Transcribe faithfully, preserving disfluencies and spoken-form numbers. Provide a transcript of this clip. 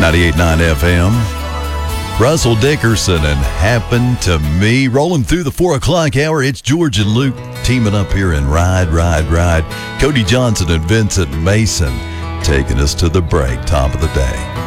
ninety-eight point nine F M. Russell Dickerson and Happen to Me. Rolling through the four o'clock hour, it's George and Luke teaming up here in Ride, Ride, Ride. Cody Johnson and Vincent Mason taking us to the break, top of the day.